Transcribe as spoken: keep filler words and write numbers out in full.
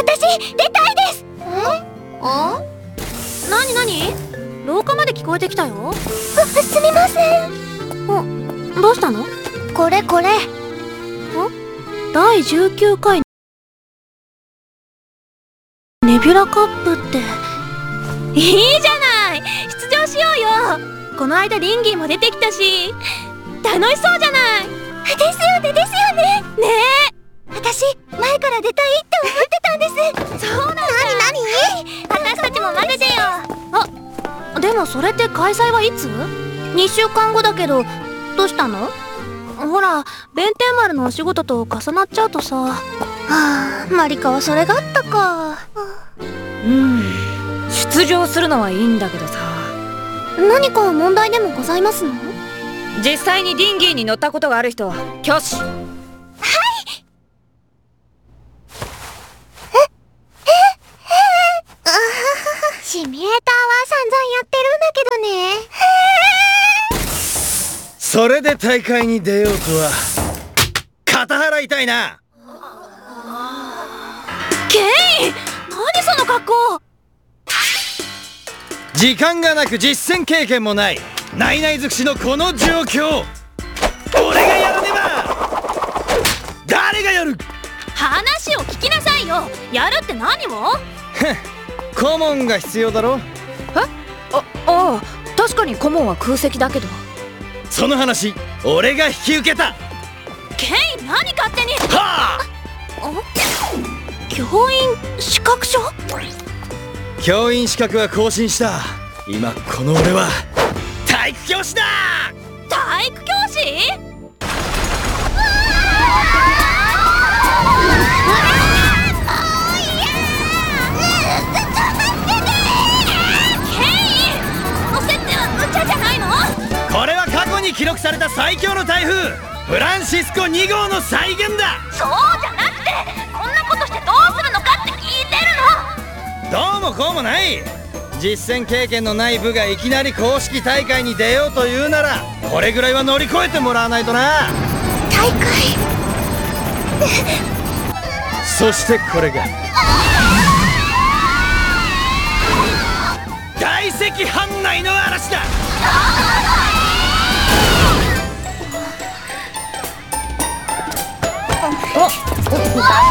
私出たいです。 あ？なになに？廊下まで聞こえてきたよ。 すみません。 お、どうしたの？ これこれ。 ん？だいじゅうきゅうかいネビュラカップって。いいじゃない、出場しようよ。この間リンギーも出てきたし楽しそうじゃない。 ですよねですよね。 ねえ、私前から出たいって思ってたんです。 そうなんだ。 なになに？ 私たちも混ぜてよ。あ、でもそれって開催はいつ？にしゅうかんごだけど、どうしたの？ほら、弁天丸のお仕事と重なっちゃうとさ。はあ、マリカはそれがあったか。 うん、出場するのはいいんだけどさ。 何か問題でもございますの？ 実際にディンギーに乗ったことがある人は挙手。はい。 えええシミュレーターは散々やってるんだけどね。 それで大会に出ようとは肩払いたいな。 ケイン、何その格好。 時間がなく実戦経験もないナイナイ尽くしのこの状況、俺がやらねば誰がやる。 話を聞きなさいよ。やるって何を？ 顧問が必要だろ。 え？あ、ああ、確かに顧問は空席だけど。 その話俺が引き受けた。 ケイン、何勝手に。 はあ。 教員資格証？ 教員資格は更新した。今この俺は体育教師だ。 体育教師？ これは過去に記録された最強の台風フランシスコにごうの再現だ。 そうじゃなくて、こんなことしてどうするのかって聞いてるの。 どうもこうもない。実戦経験のない部がいきなり公式大会に出ようというならこれぐらいは乗り越えてもらわないとな。 大会そしてこれが